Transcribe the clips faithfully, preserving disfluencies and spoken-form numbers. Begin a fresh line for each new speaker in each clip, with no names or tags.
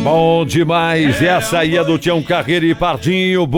Bom demais, essa aí é do Tião Carreira e Pardinho,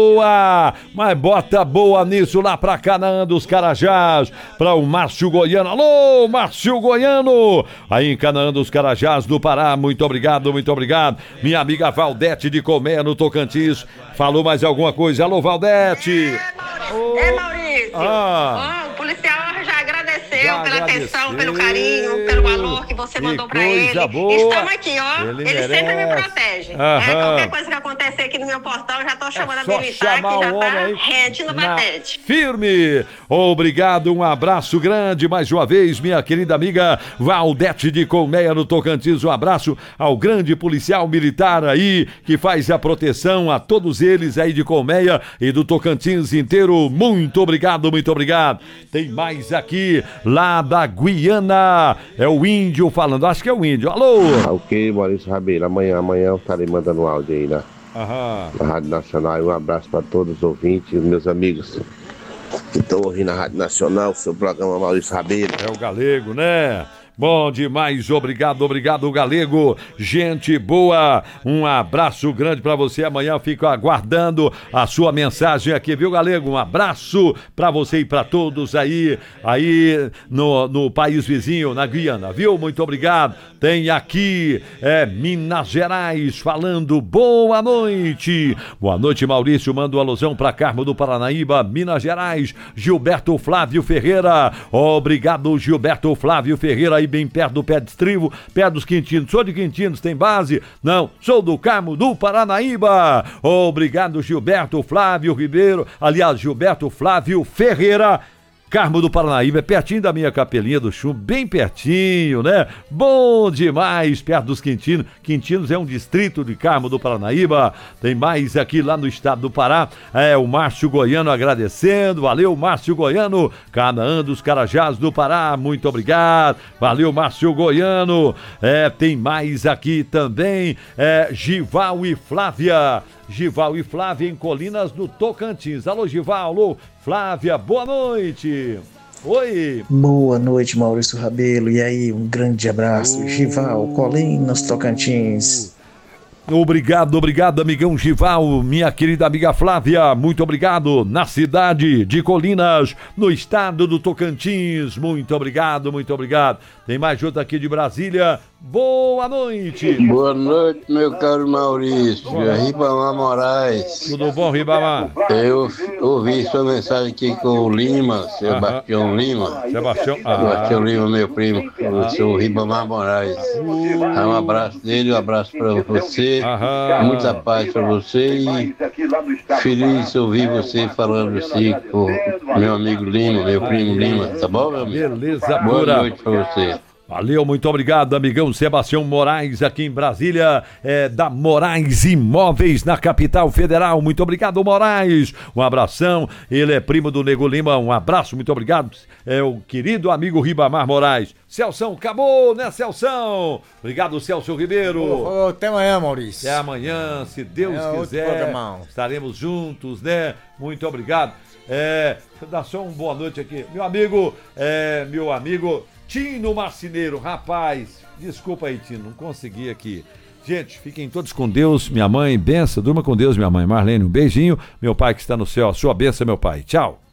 boa, mas bota boa nisso lá pra Canaã dos Carajás, pra o Márcio Goiano, alô Márcio Goiano, aí em Canaã dos Carajás do Pará, muito obrigado, muito obrigado, minha amiga Valdete de Comé no Tocantins, falou mais alguma coisa, alô Valdete.
É, Maurício,
ah.
oh, o policial já agradeceu
Já
pela
agradeceu.
atenção, pelo carinho, pelo valor que você
Que
mandou pra
coisa
ele.
boa.
Estamos aqui, ó.
Ele
Ele,
merece.
sempre me protege.
Aham.
É, qualquer coisa que acontecer aqui no meu portão, eu já tô chamando
É
a
só
militar,
chamar
que já
o
tá
homem aí
rente no
na
batente.
firme. Obrigado, um abraço grande mais uma vez, minha querida amiga Valdete de Colmeia no Tocantins. Um abraço ao grande policial militar aí que faz a proteção a todos eles aí de Colmeia e do Tocantins inteiro. Muito obrigado, muito obrigado. Tem mais aqui lá da Guiana. É o Índio falando, acho que é o Índio. Alô?
Ok, Maurício Rabelo, amanhã, amanhã eu estarei mandando um áudio aí na,
Aham.
na Rádio Nacional. Um abraço para todos os ouvintes, meus amigos que estão ouvindo a Rádio Nacional, o seu programa Maurício Rabelo.
É o Galego, né? Bom demais, obrigado, obrigado, Galego. Gente boa, um abraço grande pra você. Amanhã eu fico aguardando a sua mensagem aqui, viu, Galego? Um abraço pra você e pra todos aí, aí no, no país vizinho, na Guiana, viu? Muito obrigado. Tem aqui, é, Minas Gerais, falando boa noite. Boa noite, Maurício. Manda uma alusão pra Carmo do Paranaíba, Minas Gerais. Gilberto Flávio Ferreira. Obrigado, Gilberto Flávio Ferreira, aí bem perto do pé de estrivo, perto dos Quintinos. Sou de Quintinos, tem base? Não, sou do Carmo do Paranaíba. Obrigado, Gilberto Flávio Ribeiro, aliás, Gilberto Flávio Ferreira. Carmo do Paranaíba, é pertinho da minha capelinha do Chumbo, bem pertinho, né? Bom demais, perto dos Quintinos. Quintinos é um distrito de Carmo do Paranaíba. Tem mais aqui lá no estado do Pará. É o Márcio Goiano agradecendo. Valeu, Márcio Goiano. Canaã dos Carajás do Pará, muito obrigado. Valeu, Márcio Goiano. É, tem mais aqui também. É, Gival e Flávia. Gival e Flávia em Colinas do Tocantins. Alô, Gival, alô, Flávia, boa noite. Oi.
Boa noite, Maurício Rabelo. E aí, um grande abraço. Uh, Gival, Colinas, Tocantins.
Obrigado, obrigado, amigão Gival, minha querida amiga Flávia, muito obrigado, na cidade de Colinas, no estado do Tocantins, muito obrigado, muito obrigado. Tem mais outro aqui de Brasília, boa noite.
Boa noite, meu caro Maurício, Ribamar Moraes.
Tudo bom, Ribamar?
Eu ouvi sua mensagem aqui com o Lima, Sebastião uh-huh. Lima.
Sebastião, ah.
Sebastião Lima, meu primo, eu sou o Ribamar Moraes. Uh. Um abraço dele, um abraço para você. Aham. Muita paz para você e feliz ouvir você falando assim com meu amigo Lima, meu primo Lima, tá bom, meu amigo?
Beleza,
boa
pura.
noite para você.
Valeu, muito obrigado, amigão Sebastião Moraes, aqui em Brasília, é, da Moraes Imóveis, na capital federal. Muito obrigado, Moraes. Um abração. Ele é primo do Nego Lima. Um abraço, muito obrigado. É o querido amigo Ribamar Moraes. Celção, acabou, né, Celção? Obrigado, Celso Ribeiro.
Oh, oh, até amanhã, Maurício.
Até amanhã, se Deus
é
quiser. Estaremos juntos, né? Muito obrigado. É, deixa eu dar só uma boa noite aqui. Meu amigo, é, meu amigo Tino Marcineiro, rapaz, desculpa aí, Tino, não consegui aqui. Gente, fiquem todos com Deus, minha mãe, benção, durma com Deus, minha mãe Marlene, um beijinho, meu pai que está no céu, a sua benção, meu pai, tchau.